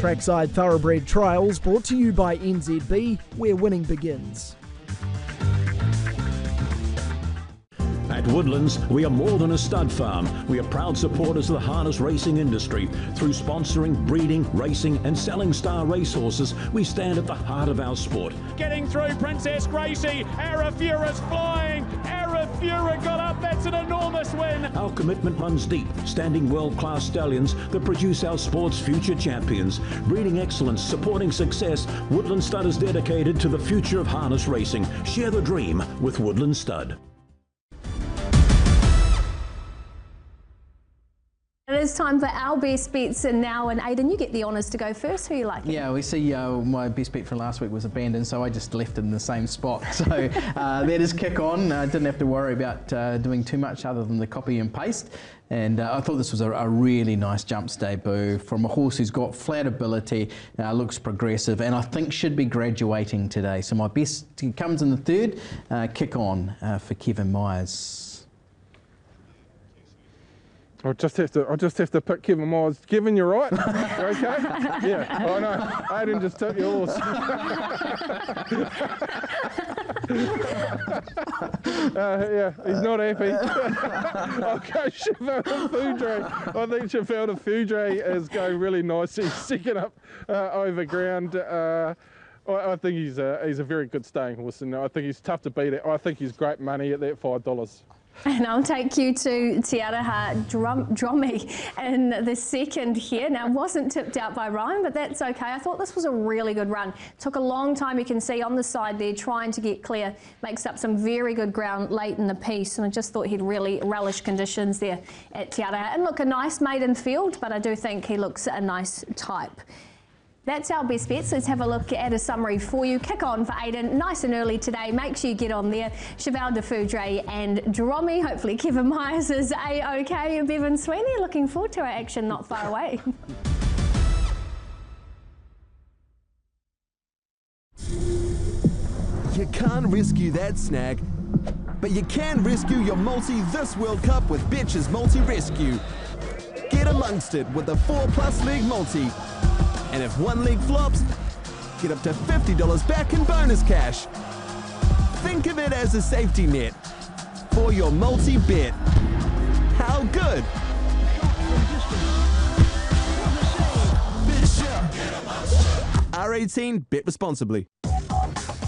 Trackside Thoroughbred Trials brought to you by NZB, where winning begins. At Woodlands, we are more than a stud farm. We are proud supporters of the harness racing industry. Through sponsoring, breeding, racing and selling star racehorses, we stand at the heart of our sport. Getting through Princess Gracie, Arafura's flying, Arafura got up, that's an enormous win. Our commitment runs deep, standing world-class stallions that produce our sport's future champions. Breeding excellence, supporting success, Woodland Stud is dedicated to the future of harness racing. Share the dream with Woodland Stud. It is time for our best bets now, and Aidan, you get the honours to go first. Who are you liking? Yeah, we see my best bet from last week was abandoned, so I just left it in the same spot. So that is Kick On. I didn't have to worry about doing too much other than the copy and paste. And I thought this was a really nice jumps debut from a horse who's got flat ability, looks progressive, and I think should be graduating today. So my best comes in the third, Kick On for Kevin Myers. I'll just have to pick Kevin Myers. Kevin, you're right. You're okay? Yeah, I know. Aidan just took yours. Yeah, he's not happy. I'll go Chevalda Foudre. I think Chevalda Foudre is going really nice. He's second up over ground. I think he's a very good staying horse, and I think he's tough to beat. I think he's great money at that $5. And I'll take you to Te Araha Dromi in the second here. Now, it wasn't tipped out by Ryan, but that's okay. I thought this was a really good run. Took a long time, you can see on the side there, trying to get clear. Makes up some very good ground late in the piece, and I just thought he'd really relish conditions there at Te Araha. And look, a nice maiden field, but I do think he looks a nice type. That's our best bets. Let's have a look at a summary for you. Kick On for Aidan, nice and early today. Make sure you get on there. Chevalda Foudre and Dromi. Hopefully Kevin Myers is A-OK. Bevan Sweeney, looking forward to our action not far away. You can't rescue that snag, but you can rescue your multi this World Cup with Betches Multi Rescue. Get amongst it with the 4+ leg multi. And if one leg flops, get up to $50 back in bonus cash. Think of it as a safety net for your multi-bet. How good? R18, bet responsibly.